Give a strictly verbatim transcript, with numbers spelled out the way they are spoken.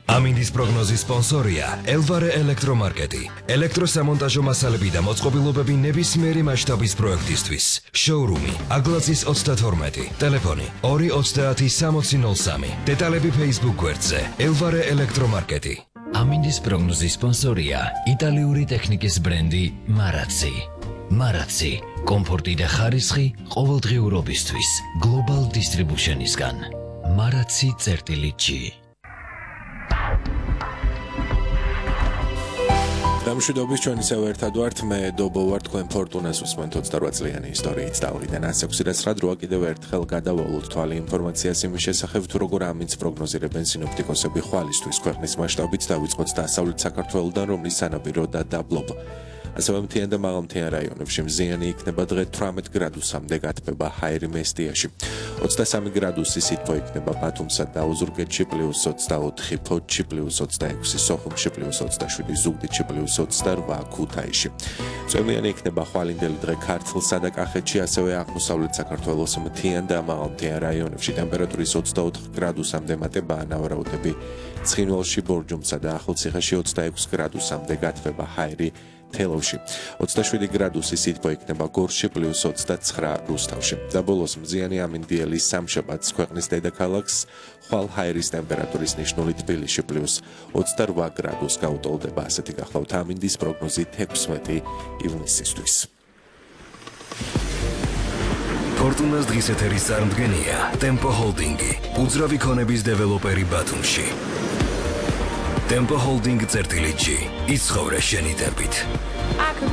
ამინდის პროგნოზის სპონსორია ელვარე ელექტრომარკეტი. ელექტროსამონტაჟო მასალები და მოწყობილობები ნებისმიერი მასშტაბის პროექტისთვის. შოურუმი აგლაცის ოცდათორმეტი, ტელეფონი ორი ოცდაათი სამოცი ნოლ სამი. დეტალები Facebook გვერდზე ელვარე ელექტრომარკეტი. ამინდის პროგნოზის სპონსორია იტალიური ტექნიკის ბრენდი მარაცი. მარაცი, კომფორტი და ხარისხი ყოველდღიურობისთვის. Global Distribution-ისგან. მარაცი წერტილი ჯი. გამშვიდობის ჩვენ ისევ ერთად ვართ, მე დობო ვარ, თქვენ ფორტუნას უსმენთ ოცდარვა წლიანი ისტორიით წავიდან ას ექვსი და ცხრა დროა კიდევ ერთხელ გადავალოთ თვალი ინფორმაციას იმის შესახებ, თუ როგორ ამინდს პროგნოზირებენ სინოპტიკოსები ხვალისთვის ქვეყნის მასშტაბით დავიწყოთ დასავლეთ საქართველოდან, რომლის სანაპირო და დაბლობ ასევე მთიან და მაღალმთიან რაიონებში მზიანი იქნება, დღე თვრამეტ გრადუსამდე გათბება ჰაერი-მესტიაში. ოცდასამი გრადუსი სითბო იქნება ბათუმსა და ოზურგეთში, პლუს ოცდაოთხი, ფოთში პლუს ოცდაექვსი, სოხუმში პლუს ოცდაშვიდი, ზუგდიდში პლუს ოცდარვა, ქუთაისში. წვიმიანი იქნება ხვალინდელი დღე ქართლსა და კახეთში, ასევე აღმოსავლეთ საქართველოს მთიან და მაღალმთიან რაიონებში ტემპერატურის ოცდაოთხ გრადუსამდე მატებაა, ნავარაუდები ცხინვალში, ბორჯომსა და ახალციხეში ოცდაექვსი გრადუსამდე გათბება ჰაერი თელავში. ოცდაშვიდი გრადუსი სითბო იქნება გორში, პლუს ოცდაცხრა რუსთავში. და ბოლოს მზიანი ამინდიელი სამშაბათს ქვეყნის დედაქალაქს ხვალ ჰაერის ტემპერატურის ნიშნული თბილისში პლუს ოცდარვა გრადუს გაუტოლდება. ასეთი გახლავთ ამინდის პროგნოზი თექვსმეტი ივნისისთვის. ფორტუნას დღის ეთერის წარმდგენია ტემპო ჰოლდინგი, უძრავი ქონების დეველოპერი ბათუმში. ტემპო ჰოლდინგ წერტილი ჯი, იცხოვრე შენი ტემპით.